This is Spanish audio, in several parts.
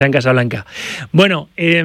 en Casablanca. Bueno,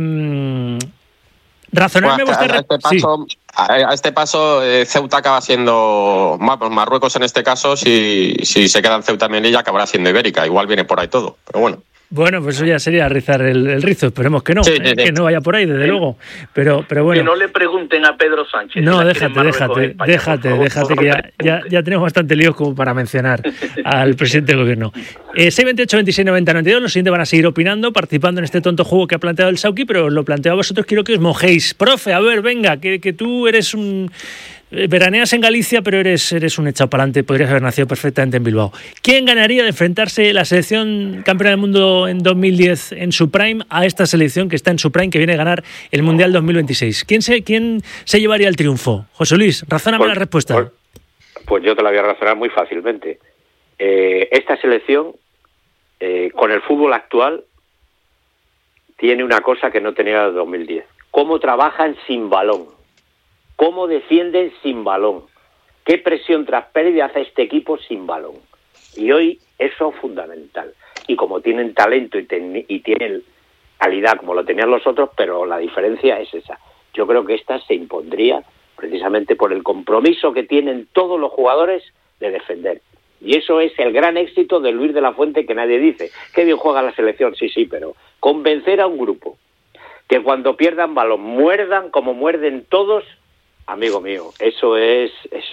razonarme vuestra... A este paso, Ceuta acaba siendo... Marruecos en este caso, si se queda en Ceuta y Melilla, acabará siendo Ibérica. Igual viene por ahí todo, pero bueno. Bueno, pues eso ya sería rizar el rizo. Esperemos que no, que no vaya por ahí, desde luego. Pero bueno. Que no le pregunten a Pedro Sánchez. No, déjate, que ya tenemos bastante líos como para mencionar al presidente del gobierno. 628, 26, 90, 92. Los siguientes van a seguir opinando, participando en este tonto juego que ha planteado el Sauki, pero lo planteo a vosotros, quiero que os mojéis. Profe, a ver, venga, que tú eres un... Veraneas en Galicia, pero eres un echado para adelante. Podrías haber nacido perfectamente en Bilbao. ¿Quién ganaría de enfrentarse la selección campeona del mundo en 2010 en su prime a esta selección que está en su prime, que viene a ganar el Mundial 2026? ¿Quién se llevaría el triunfo? José Luis, razóname la respuesta. Pues yo te la voy a razonar muy fácilmente. Esta selección, con el fútbol actual, tiene una cosa que no tenía en 2010. ¿Cómo trabajan sin balón? ¿Cómo defienden sin balón? ¿Qué presión tras pérdida hace este equipo sin balón? Y hoy eso es fundamental. Y como tienen talento y tienen calidad como lo tenían los otros, pero la diferencia es esa. Yo creo que esta se impondría precisamente por el compromiso que tienen todos los jugadores de defender. Y eso es el gran éxito de Luis de la Fuente, que nadie dice. Qué bien juega la selección, sí, pero convencer a un grupo que cuando pierdan balón muerdan como muerden todos. Amigo mío, eso es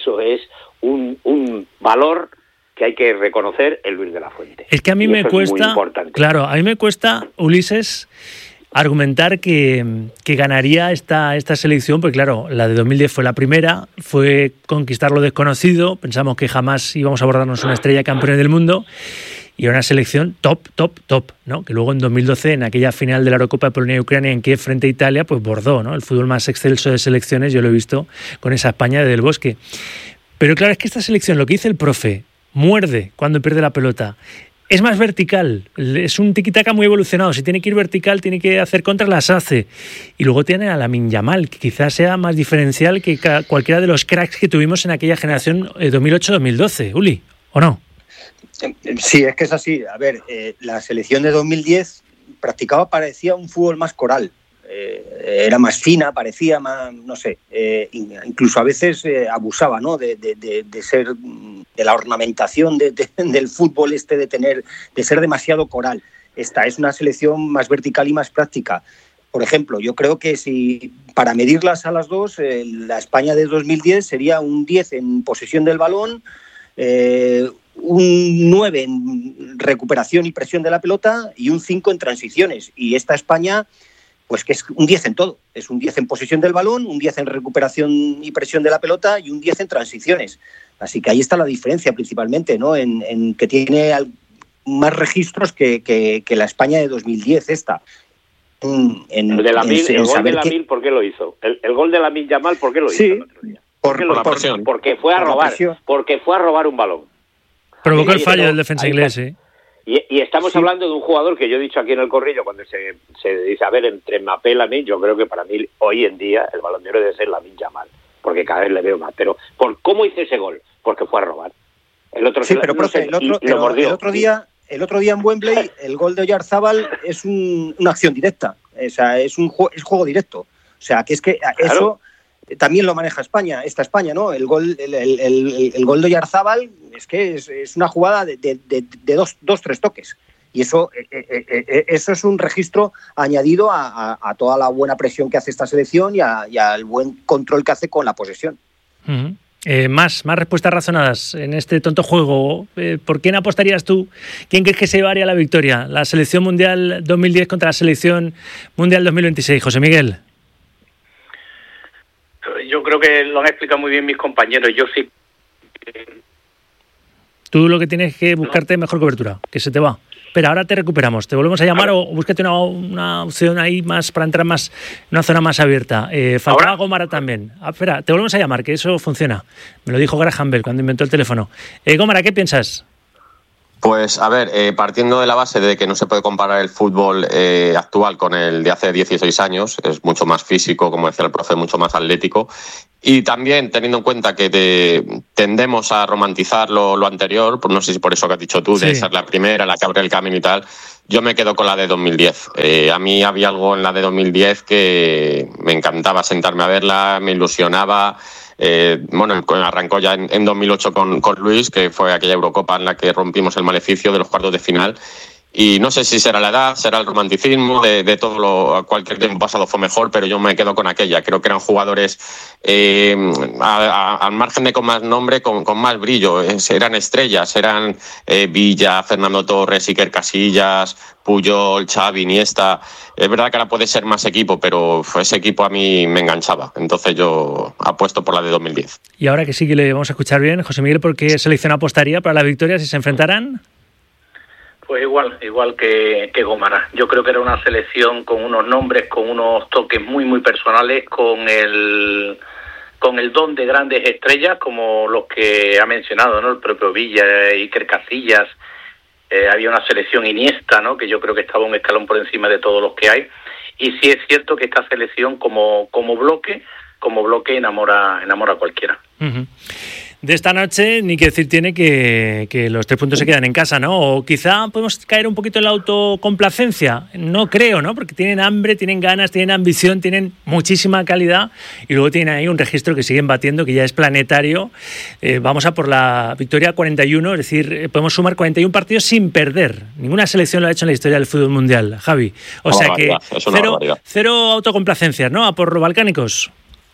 un valor que hay que reconocer en Luis de la Fuente. Es que a mí me cuesta, claro, a mí me cuesta, Ulises, argumentar que ganaría esta selección, porque claro, la de 2010 fue la primera, fue conquistar lo desconocido, pensamos que jamás íbamos a abordarnos una estrella campeona del mundo, y una selección top, ¿no? Que luego en 2012, en aquella final de la Eurocopa de Polonia y Ucrania en Kiev frente a Italia, pues bordó, ¿no? El fútbol más excelso de selecciones, yo lo he visto con esa España de Del Bosque. Pero claro, es que esta selección, lo que dice el profe, muerde cuando pierde la pelota. Es más vertical, es un tiki-taka muy evolucionado. Si tiene que ir vertical, tiene que hacer contras, las hace. Y luego tiene a Lamine Yamal, que quizás sea más diferencial que cualquiera de los cracks que tuvimos en aquella generación 2008-2012. Uli, ¿o no? Sí, es que es así. A ver, la selección de 2010 parecía un fútbol más coral. Era más fina, parecía más, no sé, incluso a veces abusaba, ¿no? de ser, de la ornamentación del fútbol de ser demasiado coral. Esta es una selección más vertical y más práctica. Por ejemplo, yo creo que si para medirlas a las dos, la España de 2010 sería un 10 en posesión del balón, un 9 en recuperación y presión de la pelota y un 5 en transiciones. Y esta España, pues que es un 10 en todo. Es un 10 en posesión del balón, un 10 en recuperación y presión de la pelota y un 10 en transiciones. Así que ahí está la diferencia principalmente, ¿no? En que tiene más registros que la España de 2010 esta. El gol de Lamine, ¿por qué lo hizo? El gol de Lamine Yamal, ¿por qué lo hizo el otro día? Por la presión. Porque fue a robar un balón. Provocó el fallo del defensa inglés, sí. Y estamos hablando de un jugador que yo he dicho aquí en el corrillo, cuando se dice, a ver, entre Mbappé y Lamine, yo creo que para mí, hoy en día, el Balón de Oro debe ser Lamine Yamal, porque cada vez le veo más. Pero, ¿por cómo hizo ese gol? Porque fue a robar. El otro día en Wembley, el gol de Oyarzábal es una acción directa. O sea, es juego directo. O sea, que es que eso también lo maneja esta España, ¿no? El gol de Oyarzábal es una jugada de 2-3 toques. Y eso es un registro añadido a toda la buena presión que hace esta selección y al buen control que hace con la posesión. Uh-huh. Más respuestas razonadas en este tonto juego. ¿Por quién apostarías tú? ¿Quién crees que se llevaría la victoria? ¿La selección mundial 2010 contra la selección mundial 2026? José Miguel. Yo creo que lo han explicado muy bien mis compañeros. Yo sí. Tú lo que tienes que buscarte mejor cobertura, que se te va. Pero ahora te recuperamos, te volvemos a llamar o búscate una opción ahí más para entrar más en una zona más abierta. Faltaba Gómara también. Espera, te volvemos a llamar, que eso funciona. Me lo dijo Graham Bell cuando inventó el teléfono. Gómara, ¿qué piensas? Pues a ver, partiendo de la base de que no se puede comparar el fútbol actual con el de hace 16 años, es mucho más físico, como decía el profe, mucho más atlético, y también teniendo en cuenta que tendemos a romantizar lo anterior, pues no sé si por eso que has dicho tú, de ser la primera, la que abre el camino y tal, yo me quedo con la de 2010. A mí había algo en la de 2010 que me encantaba sentarme a verla, me ilusionaba. Arrancó ya en 2008 con Luis, que fue aquella Eurocopa en la que rompimos el maleficio de los cuartos de final. Y no sé si será la edad, será el romanticismo, de todo cualquier tiempo pasado fue mejor, pero yo me quedo con aquella. Creo que eran jugadores al margen de con más nombre, con más brillo. Eran estrellas, eran Villa, Fernando Torres, Iker Casillas, Puyol, Xavi, Iniesta. Es verdad que ahora puede ser más equipo, pero ese equipo a mí me enganchaba. Entonces yo apuesto por la de 2010. Y ahora que sí que le vamos a escuchar bien, José Miguel, ¿por qué selección apostaría para la victoria si se enfrentaran? Pues igual que Gómara. Yo creo que era una selección con unos nombres, con unos toques muy, muy personales, con el don de grandes estrellas, como los que ha mencionado, ¿no? El propio Villa, Iker Casillas. Había una selección Iniesta, ¿no? Que yo creo que estaba un escalón por encima de todos los que hay. Y sí es cierto que esta selección como bloque enamora a cualquiera. Uh-huh. De esta noche, ni que decir tiene que los 3 puntos se quedan en casa, ¿no? O quizá podemos caer un poquito en la autocomplacencia. No creo, ¿no? Porque tienen hambre, tienen ganas, tienen ambición, tienen muchísima calidad y luego tienen ahí un registro que siguen batiendo, que ya es planetario. Vamos a por la victoria 41, es decir, podemos sumar 41 partidos sin perder. Ninguna selección lo ha hecho en la historia del fútbol mundial, Javi. O sea que cero autocomplacencias, ¿no? A por los balcánicos.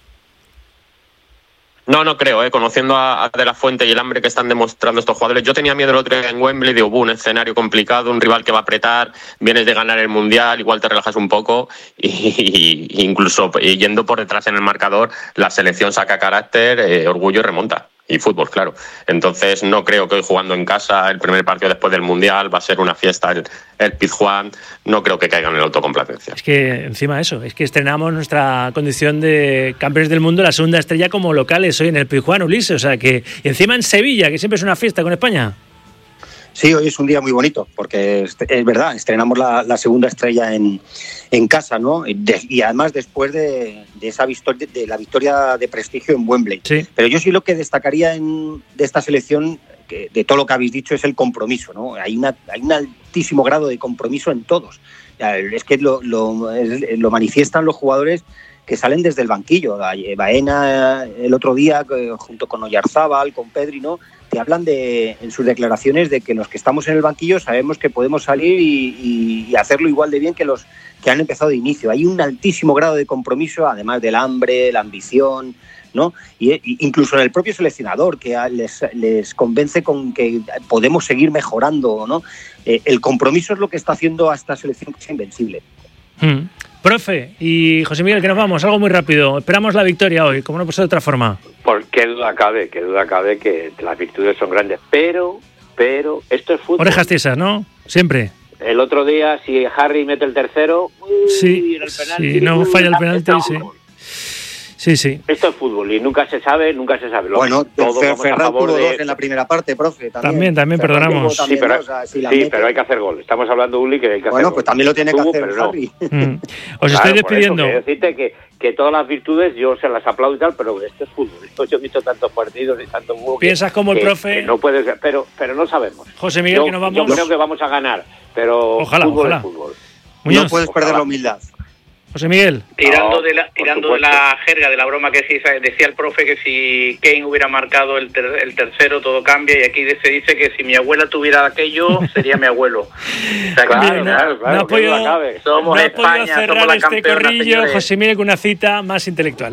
No creo, conociendo a De La Fuente y el hambre que están demostrando estos jugadores. Yo tenía miedo el otro día en Wembley, digo, un escenario complicado, un rival que va a apretar, vienes de ganar el Mundial, igual te relajas un poco y incluso yendo por detrás en el marcador, la selección saca carácter, orgullo y remonta. Y fútbol, claro. Entonces no creo que hoy jugando en casa, el primer partido después del Mundial, va a ser una fiesta el Pizjuán, no creo que caigan en la autocomplacencia. Es que encima de eso, es que estrenamos nuestra condición de campeones del mundo, la segunda estrella como locales hoy en el Pizjuán, Ulises, o sea que y encima en Sevilla, que siempre es una fiesta con España. Sí, hoy es un día muy bonito, porque es verdad, estrenamos la segunda estrella en casa, ¿no? Y además después de esa victoria, de la victoria de prestigio en Wembley. Sí. Pero yo sí lo que destacaría de esta selección, de todo lo que habéis dicho, es el compromiso, ¿no? Hay un altísimo grado de compromiso en todos. Es que lo manifiestan los jugadores que salen desde el banquillo. Baena el otro día, junto con Oyarzábal, con Pedri, ¿no? Te hablan en sus declaraciones de que los que estamos en el banquillo sabemos que podemos salir y hacerlo igual de bien que los que han empezado de inicio. Hay un altísimo grado de compromiso, además del hambre, la ambición, ¿no? Y incluso el propio seleccionador, que les convence con que podemos seguir mejorando, ¿no? El compromiso es lo que está haciendo a esta selección que es invencible. Profe y José Miguel, que nos vamos, algo muy rápido. Esperamos la victoria hoy, como no puede ser de otra forma. Por qué duda cabe que las virtudes son grandes, pero esto es fútbol. Orejas tiesas, ¿no? Siempre. El otro día, si Harry mete el tercero, sí, en el penalti, si no falla el penalti, sí. Esto es fútbol y nunca se sabe. Bueno, Ferran tuvo 2 en la primera parte, profe. También perdonamos. Pero hay que hacer gol. Estamos hablando, Uli, que hay que hacer gol. Bueno, pues también lo tiene que hacer Harry. Os estoy despidiendo. Quiero decirte que todas las virtudes yo se las aplaudo y tal, pero esto es fútbol. Yo he visto tantos partidos y tantos juegos. Piensas como el profe. Que no puede ser, pero no sabemos. José Miguel, que nos vamos. Yo creo que vamos a ganar, pero ojalá. Es fútbol. No puedes perder la humildad. José Miguel. Tirando de la jerga, de la broma que decía el profe, que si Kane hubiera marcado el tercero todo cambia, y aquí se dice que si mi abuela tuviera aquello sería mi abuelo. O sea, claro. No puedo España, cerrar somos la este campeona, corrillo, señores. José Miguel, con una cita más intelectual.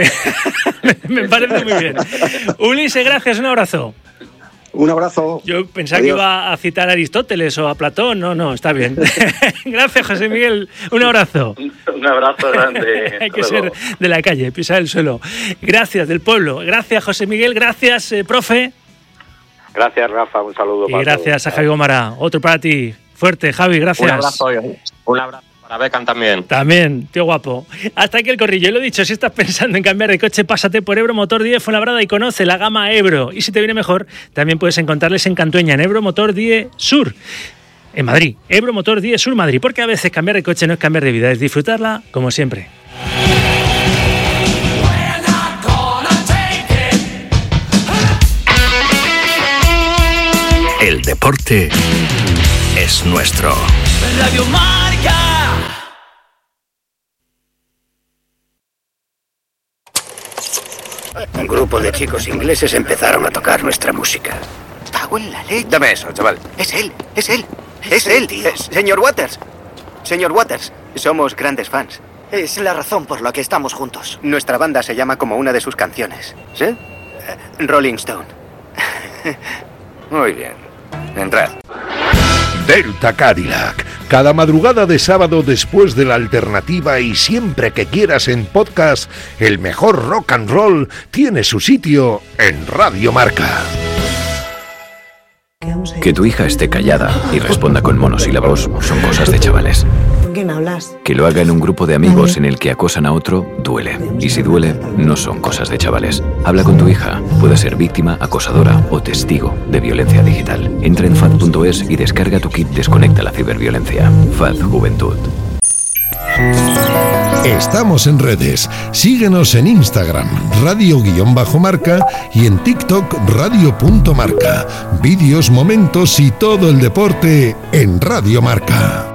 Me parece muy bien. Ulises, gracias, un abrazo. Un abrazo. Yo pensaba Adiós. que iba a citar a Aristóteles o a Platón. No, está bien. Gracias, José Miguel. Un abrazo. Un abrazo grande. Hay que ser de la calle, pisar el suelo. Gracias, del pueblo. Gracias, José Miguel. Gracias, profe. Gracias, Rafa. Un saludo y gracias a Javi Gómara. Otro para ti. Fuerte, Javi. Gracias. Un abrazo. Para Beckham también. También, tío guapo. Hasta aquí el corrillo. Lo dicho, si estás pensando en cambiar de coche, pásate por Ebro Motor 10 Fuenlabrada y conoce la gama Ebro. Y si te viene mejor, también puedes encontrarles en Cantueña, en Ebro Motor 10 Sur, en Madrid. Ebro Motor 10 Sur Madrid. Porque a veces cambiar de coche no es cambiar de vida, es disfrutarla como siempre. El deporte es nuestro. Radio Marca. Un grupo de chicos ingleses empezaron a tocar nuestra música. Cago en la leche. Dame eso, chaval. Es él, tío. Señor Waters, somos grandes fans. Es la razón por la que estamos juntos. Nuestra banda se llama como una de sus canciones. ¿Sí? Rolling Stone. Muy bien. Entrad. Delta Cadillac. Cada madrugada de sábado después de la alternativa y siempre que quieras en podcast, el mejor rock and roll tiene su sitio en Radio Marca. Que tu hija esté callada y responda con monosílabos son cosas de chavales. ¿Con quién hablas? Que lo haga en un grupo de amigos en el que acosan a otro, duele. Y si duele, no son cosas de chavales. Habla con tu hija. Puede ser víctima, acosadora o testigo de violencia digital. Entra en FAD.es y descarga tu kit Desconecta la ciberviolencia. FAD Juventud. Estamos en redes. Síguenos en Instagram, radio_marca, y en TikTok, radio.marca. Vídeos, momentos y todo el deporte en Radio Marca.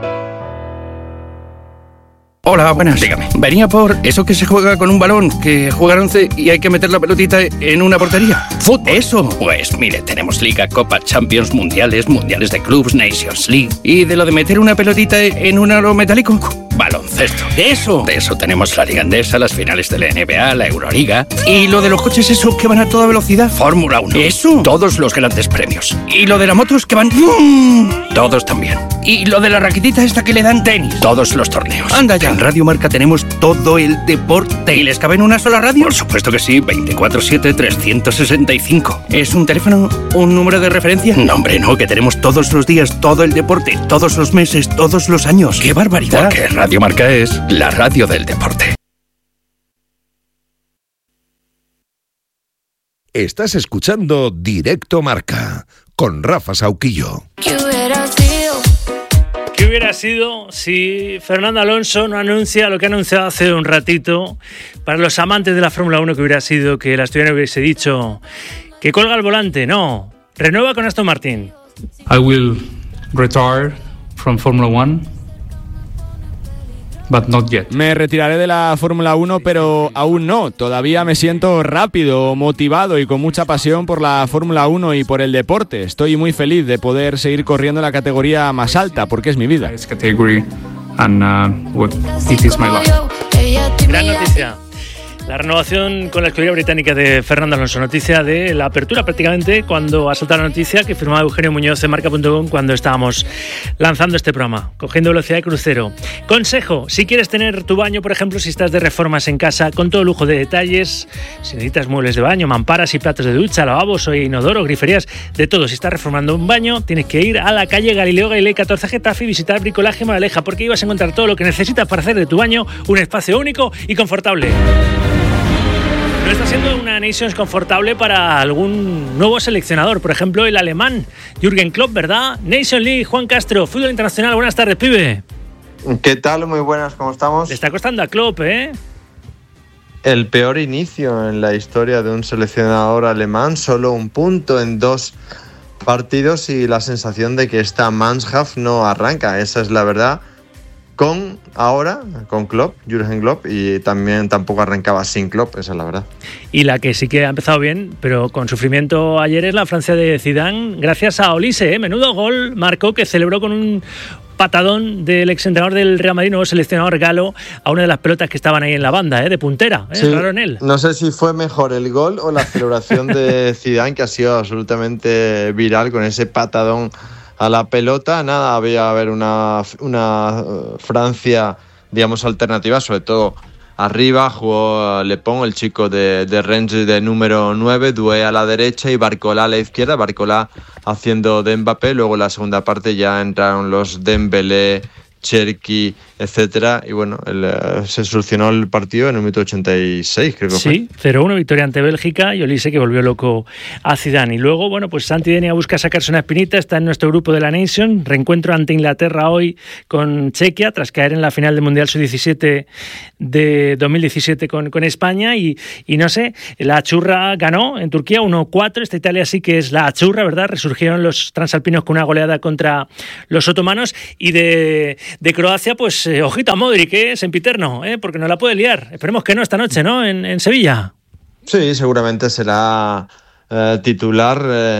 Hola, buenas. Dígame. Venía por eso que se juega con un balón, que juegan 11 y hay que meter la pelotita en una portería. ¿Fútbol? Eso. Pues mire, tenemos Liga, Copa, Champions, Mundiales de Clubs, Nations League. ¿Y de lo de meter una pelotita en un aro metálico? Baloncesto. ¡Eso! De eso tenemos la Liga Endesa, las finales de la NBA, la Euroliga. ¿Y lo de los coches esos que van a toda velocidad? Fórmula 1. ¡Eso! Todos los grandes premios. ¿Y lo de las motos que van...? Todos también. ¿Y lo de la raquetita esta que le dan tenis? Todos los torneos. Anda ya. En Radio Marca tenemos todo el deporte. ¿Y les cabe en una sola radio? Por supuesto que sí, 24/7, 365. ¿Es un teléfono, un número de referencia? No, hombre, no, que tenemos todos los días, todo el deporte, todos los meses, todos los años. ¡Qué barbaridad! Porque Radio Marca es la radio del deporte. Estás escuchando Directo Marca con Rafa Sauquillo. ¿Qué hubiera sido si Fernando Alonso no anuncia lo que ha anunciado hace un ratito? Para los amantes de la Fórmula 1, que hubiera sido que el asturiano hubiese dicho que colga el volante. No, renueva con Aston Martin. I will retire from Formula 1. But not yet. Me retiraré de la Fórmula 1, pero aún no. Todavía me siento rápido, motivado y con mucha pasión por la Fórmula 1 y por el deporte. Estoy muy feliz de poder seguir corriendo en la categoría más alta, porque es mi vida. Gran noticia. La renovación con la escudería británica de Fernando Alonso. Noticia de la apertura prácticamente cuando ha saltado la noticia que firmaba Eugenio Muñoz en Marca.com cuando estábamos lanzando este programa, cogiendo velocidad de crucero. Consejo, si quieres tener tu baño, por ejemplo, si estás de reformas en casa, con todo lujo de detalles, si necesitas muebles de baño, mamparas y platos de ducha, lavabos o inodoro, griferías, de todo. Si estás reformando un baño, tienes que ir a la calle Galileo Galilei 14 Getafe y visitar Bricolaje Moraleja, porque ahí vas a encontrar todo lo que necesitas para hacer de tu baño un espacio único y confortable. No está siendo una Nations confortable para algún nuevo seleccionador, por ejemplo el alemán Jürgen Klopp, ¿verdad? Nation League, Juan Castro, fútbol internacional, buenas tardes, pibe. ¿Qué tal? Muy buenas, ¿cómo estamos? Le está costando a Klopp, ¿eh? El peor inicio en la historia de un seleccionador alemán, solo un punto en 2 partidos y la sensación de que esta Mannschaft no arranca, esa es la verdad. Con Klopp, Jürgen Klopp, y también tampoco arrancaba sin Klopp, esa es la verdad. Y la que sí que ha empezado bien, pero con sufrimiento ayer, es la Francia de Zidane, gracias a Olise, menudo gol marcó, que celebró con un patadón del exentrenador del Real Madrid, nuevo seleccionador Galo, a una de las pelotas que estaban ahí en la banda, de puntera, sí, raro en él. No sé si fue mejor el gol o la celebración de Zidane, que ha sido absolutamente viral con ese patadón a la pelota. Nada, había haber una Francia, digamos, alternativa, sobre todo arriba. Jugó Le Pont, el chico de Rennes de número 9, Doué a la derecha y Barcola a la izquierda. Barcola haciendo de Mbappé. Luego en la segunda parte ya entraron los Dembélé, Cherki, etcétera, y bueno, se solucionó el partido en el minuto 86, creo que fue. Sí, 0-1, victoria ante Bélgica, y Olise que volvió loco a Zidane. Y luego, bueno, pues Santi Denia busca sacarse una espinita, está en nuestro grupo de la Nation, reencuentro ante Inglaterra hoy con Chequia, tras caer en la final del Mundial Sub-17 de 2017 con España, y no sé, la churra ganó en Turquía 1-4, esta Italia sí que es la churra, ¿verdad? Resurgieron los transalpinos con una goleada contra los otomanos, y de Croacia, pues ojito a Modric, sempiterno, porque nos la puede liar. Esperemos que no esta noche, ¿no? En Sevilla. Sí, seguramente será titular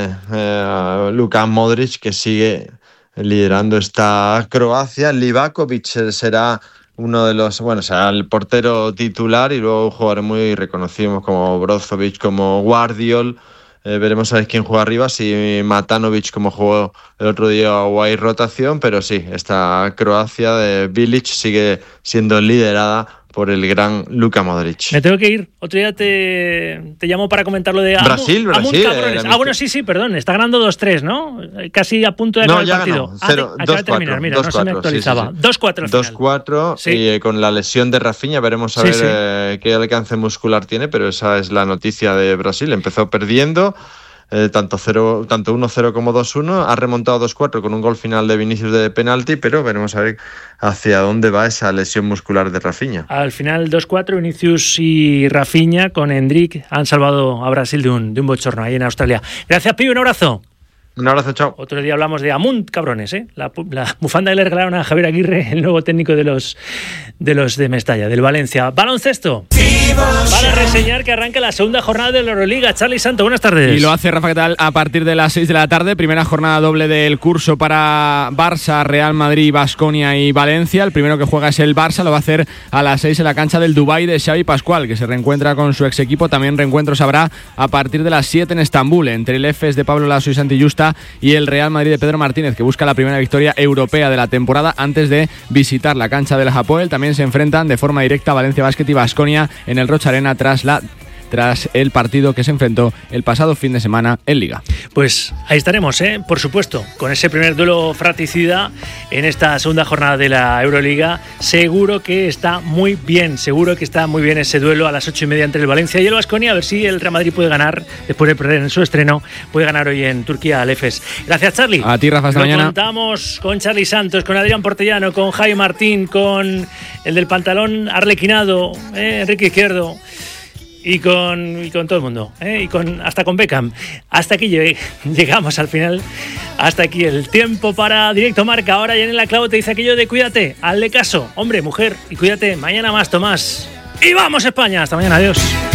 Luka Modric, que sigue liderando esta Croacia. Livakovic será uno de los, será el portero titular, y luego jugadores muy reconocidos como Brozovic, como Guardiol. Veremos a ver quién juega arriba, si Matanovic, como jugó el otro día, o hay rotación, pero sí, esta Croacia de Bilic sigue siendo liderada por el gran Luka Modric. Me tengo que ir. Otro día te llamo para comentar lo de Brasil. Bueno, sí, perdón. Está ganando 2-3, ¿no? Casi a punto de acabar el partido. Acaba de terminar, mira, 2-4, no se me actualizaba. Sí. 2-4 al final. 2-4, sí. Y con la lesión de Rafinha veremos a ver qué alcance muscular tiene, pero esa es la noticia de Brasil. Empezó perdiendo, tanto 1-0 como 2-1, ha remontado 2-4 con un gol final de Vinicius de penalti, pero veremos a ver hacia dónde va esa lesión muscular de Rafinha. Al final 2-4, Vinicius y Rafinha con Endrick han salvado a Brasil de un bochorno ahí en Australia. Gracias, Pi, un abrazo. Un abrazo, chao. Otro día hablamos de Amunt, cabrones, ¿eh? La bufanda que le regalaron a Javier Aguirre, el nuevo técnico de los de Mestalla, del Valencia. Baloncesto. Para reseñar que arranca la segunda jornada de la Euroliga. Charly Santo, buenas tardes. Y lo hace Rafa, ¿qué tal? A partir de las 6 de la tarde, primera jornada doble del curso para Barça, Real Madrid, Baskonia y Valencia. El primero que juega es el Barça, lo va a hacer a las 6 en la cancha del Dubái de Xavi Pascual, que se reencuentra con su ex equipo. También reencuentros habrá a partir de las 7 en Estambul, entre el EFES de Pablo Lasso y Santi Justa y el Real Madrid de Pedro Martínez, que busca la primera victoria europea de la temporada antes de visitar la cancha del Hapoel. También se enfrentan de forma directa Valencia Basket y Baskonia en el Rocha Arena tras el partido que se enfrentó el pasado fin de semana en Liga. Pues ahí estaremos, por supuesto, con ese primer duelo fratricida en esta segunda jornada de la Euroliga. Seguro que está muy bien ese duelo a las 8:30 entre el Valencia y el Baskonia. A ver si el Real Madrid puede ganar, después de perder en su estreno, puede ganar hoy en Turquía al EFES. Gracias, Charly. A ti, Rafa, hasta mañana. Contamos con Charly Santos, con Adrián Portellano, con Jaime Martín, con el del pantalón arlequinado, Enrique Izquierdo. Y con todo el mundo, y hasta con Beckham. Hasta aquí llegamos al final. Hasta aquí el tiempo para Directo Marca. Ahora ya en la clavo te dice aquello de cuídate, hazle caso, hombre, mujer, y cuídate. Mañana más, Tomás. Y vamos, España. Hasta mañana, adiós.